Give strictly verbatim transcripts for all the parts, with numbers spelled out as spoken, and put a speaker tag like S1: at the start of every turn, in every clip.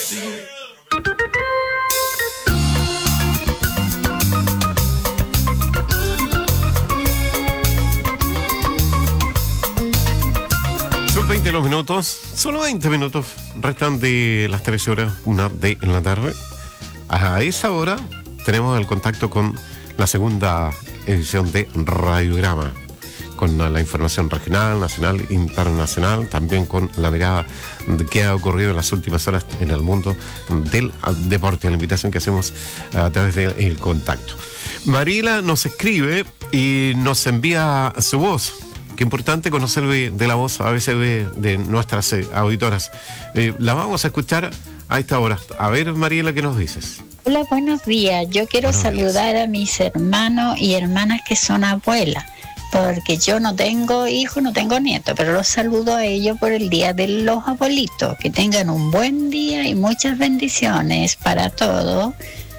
S1: Son veinte los minutos, solo veinte minutos restan de las trece horas, una de en la tarde. A esa hora tenemos el contacto con la segunda edición de Radiograma, con la información regional, nacional, internacional, también con la mirada de qué ha ocurrido en las últimas horas en el mundo del deporte, la invitación que hacemos a través del contacto. Mariela nos escribe y nos envía su voz. Qué importante conocer de, de la voz a veces de, de nuestras eh, auditoras. Eh, la vamos a escuchar a esta hora. A ver, Mariela, ¿qué nos dices?
S2: Hola, buenos días. Yo quiero buenos saludar días. a mis hermanos y hermanas que son abuelas, porque yo no tengo hijos, no tengo nietos, pero los saludo a ellos por el Día de los Abuelitos. Que tengan un buen día y muchas bendiciones para todos.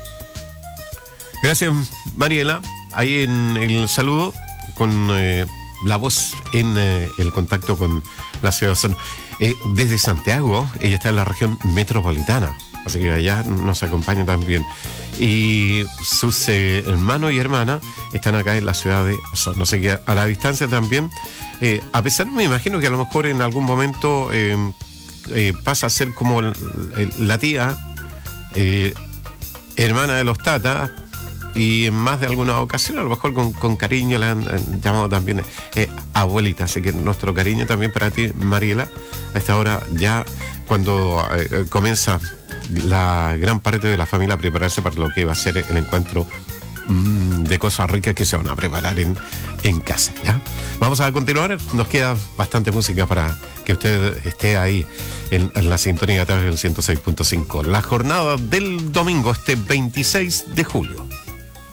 S1: Gracias, Mariela. Ahí en el saludo con eh, la voz en eh, el contacto con la ciudad de Osorno. Eh, desde Santiago, ella está en la región metropolitana, así que allá nos acompaña también. Y sus eh, hermanos y hermanas están acá en la ciudad de Osorno, así que a la distancia también, eh, a pesar, me imagino que a lo mejor en algún momento eh, eh, pasa a ser como el, el, la tía, eh, hermana de los tatas, y en más de alguna ocasión, a lo mejor con, con cariño le han, han llamado también eh, abuelita. Así que nuestro cariño también para ti, Mariela, a esta hora ya cuando eh, comienza la gran parte de la familia a prepararse para lo que va a ser el encuentro mmm, de cosas ricas que se van a preparar en, en casa, ¿ya? Vamos a continuar, nos queda bastante música para que usted esté ahí en, en la sintonía a través del ciento seis punto cinco. La jornada del domingo, este veintiséis de julio.